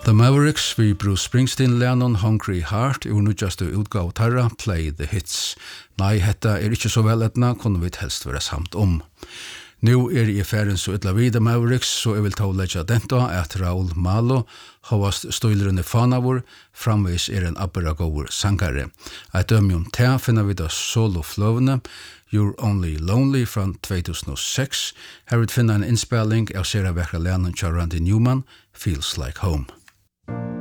The Mavericks vi Bruce Springsteen Lennon Hungry Heart ur nudjaste utgave tarra Play the Hits. Nei, hetta ikke så vel etna, kunne vi helst være samt om. Nu I ferien så ytla vi The Mavericks, så jeg vil ta og leggja denta at Raul Malo hovast støylrunde fanavur, framvis en abberagover sangare. Eit dømjum te finna vi da solofløvene, You're Only Lonely fra 2006. Her vil finna en innspelling av Sera Vekra Lennon Randy Newman, Feels Like Home.